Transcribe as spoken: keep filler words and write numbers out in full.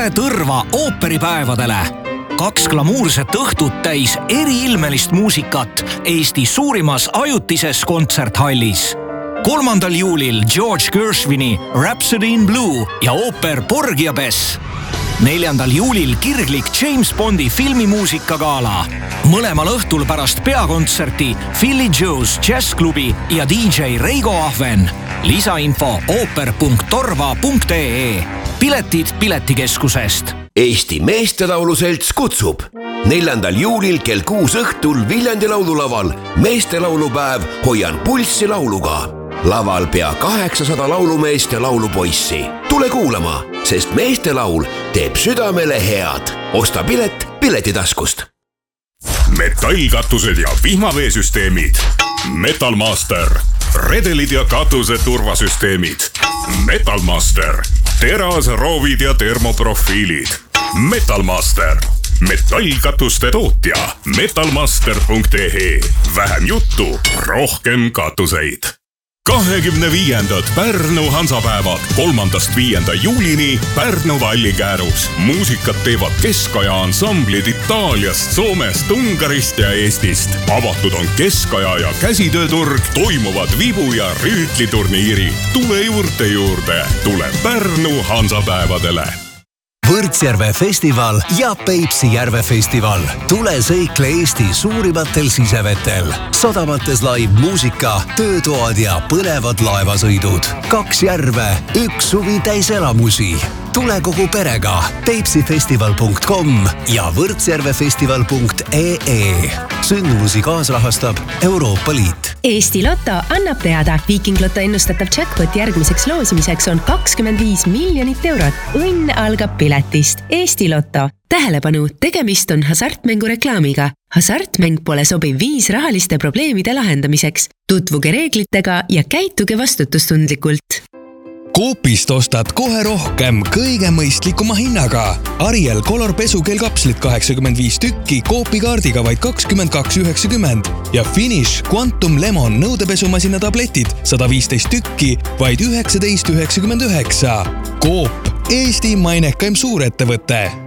Tule Tõrva ooperipäevadele. Kaks glamuurset õhtut täis eriilmelist muusikat Eesti suurimas ajutises kontserthallis. kolmandal juulil George Gershwini Rhapsody in Blue ja ooper Porgy ja Bess. neljandal juulil kirglik James Bondi filmimuusikagaala. Mõlemal õhtul pärast peakontserti Philly Joe's Jazzklubi ja D J Reigo Ahven. Lisainfo ooper punkt torva punkt ee. Piletid Piletikeskusest. Eesti Meestelauluselts kutsub neljandal juulil kell kuus õhtul Viljandi laululaval meestelaulupäev Hoian pulssi lauluga. Laval pea kaheksasada laulumeest ja laulupoissi. Tule kuulama, sest meestelaul teeb südamele head. Osta pilet Piletitaskust. Metallkatused ja vihmaveesüsteemid. Metalmaster. Redelid ja katuse turvasüsteemid. Metalmaster. Teras, roovid ja termoprofiilid. Metalmaster. Metallkatuste tootja. metalmaster punkt ee. Vähem juttu, rohkem katuseid. kahekümne viiendad Pärnu Hansapäevad kolmandast viienda juulini Pärnu Vallikäärus. Muusikat teevad keskaja ansamblid Itaaliast, Soomest, Ungarist ja Eestist. Avatud on keskaja ja käsitööturg, toimuvad vibu- ja rüütliturniiri. Tule juurde juurde, tule Pärnu Hansapäevadele. Võrtsjärve festival ja Peipsi järve festival. Tule sõikle Eesti suurimatel sisevetel. Sadamates live muusika, töötoad ja põnevad laevasõidud. Kaks järve, üks suvi täis elamusi. Tule kogu perega peipsifestival punkt com ja võrtsjärvefestival punkt ee. Sündmusi kaasrahastab Euroopa Liit. Eesti Lotto annab teada. Viiking Lotto ennustatav jackpot järgmiseks loosimiseks on kakskümmend viis miljonit eurot. Õnn algab piletist. Eesti Lotto. Tähelepanu, tegemist on hasartmängu reklaamiga. Hasartmäng pole sobiv viis rahaliste probleemide lahendamiseks. Tutvuge reeglitega ja käituge vastutustundlikult. Coopist ostad kohe rohkem kõige mõistlikuma hinnaga. Ariel Color pesukeelkapslit kaheksakümmend viis tükki Coopi kaardiga vaid kakskümmend kaks üheksakümmend ja Finish Quantum Lemon nõudepesumasina tabletid sada viisteist tükki vaid üheksateist üheksakümmend üheksa. Coop, Eesti mainekaim suurettevõte.